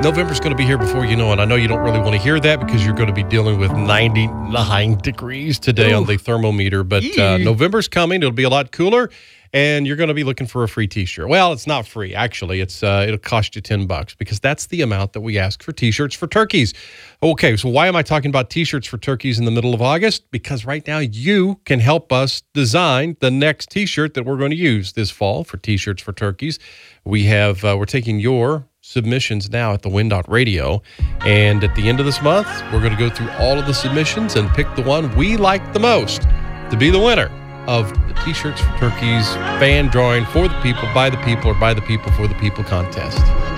November's going to be here before you know it. I know you don't really want to hear that because you're going to be dealing with 99 degrees today on the thermometer. But November's coming. It'll be a lot cooler, and you're going to be looking for a free T-shirt. Well, it's not free, actually. It'll cost you $10 because that's the amount that we ask for T-shirts for turkeys. Okay, so why am I talking about T-shirts for turkeys in the middle of August? Because right now you can help us design the next T-shirt that we're going to use this fall for T-shirts for turkeys. We're taking your submissions now at the Win.Radio, and at the end of this month we're going to go through all of the submissions and pick the one we like the most to be the winner of the T-Shirts for Turkeys fan drawing for the people, by the people, or by the people for the people contest.